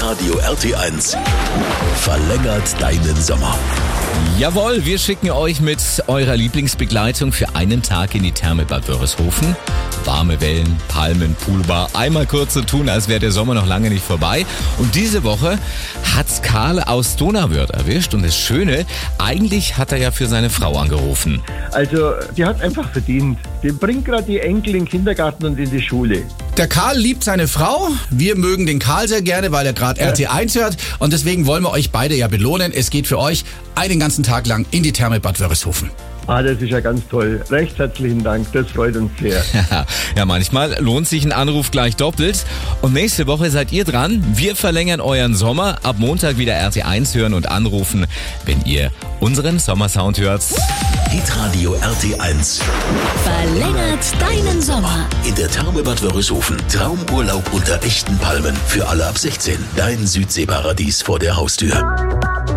Hitradio RT1 verlängert deinen Sommer. Jawohl, wir schicken euch mit eurer Lieblingsbegleitung für einen Tag in die Therme Bad Wörishofen. Warme Wellen, Palmen, Poolbar, einmal kurz so tun, als wäre der Sommer noch lange nicht vorbei. Und diese Woche hat's Karl aus Donauwörth erwischt. Und das Schöne, eigentlich hat er ja für seine Frau angerufen. Also, die hat einfach verdient. Die bringt gerade die Enkel in den Kindergarten und in die Schule. Der Karl liebt seine Frau. Wir mögen den Karl sehr gerne, weil er gerade RT1 hört. Und deswegen wollen wir euch beide ja belohnen. Es geht für euch einen ganzen Tag lang in die Therme Bad Wörishofen. Das ist ja ganz toll. Recht herzlichen Dank, das freut uns sehr. Ja, manchmal lohnt sich ein Anruf gleich doppelt. Und nächste Woche seid ihr dran. Wir verlängern euren Sommer. Ab Montag wieder RT1 hören und anrufen, wenn ihr unseren Sommersound hört. Hitradio RT1 verlängert deinen Sommer. In der Therme Bad Wörishofen. Traumurlaub unter echten Palmen. Für alle ab 16. Dein Südseeparadies vor der Haustür.